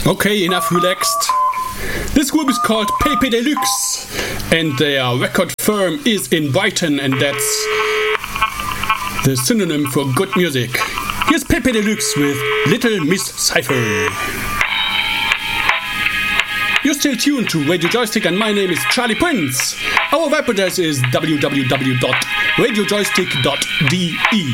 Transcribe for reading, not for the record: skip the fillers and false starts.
Okay, enough relaxed. This group is called Pepe Deluxe, and their record firm is in Brighton, and that's the synonym for good music. Here's Pepe Deluxe with Little Miss Cypher. You're still tuned to Radio Joystick, and my name is Charlie Prince. Our web address is www.radiojoystick.de.